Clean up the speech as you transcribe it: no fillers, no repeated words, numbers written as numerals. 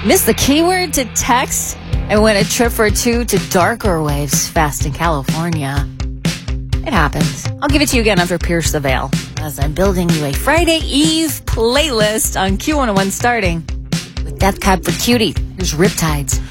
Miss the keyword to text and win a trip or two to darker waves fast in California. It happens. I'll give it to you again after Pierce the Veil, as I'm building you a Friday Eve playlist on Q101 starting with Death Cab for Cutie. Here's Riptides.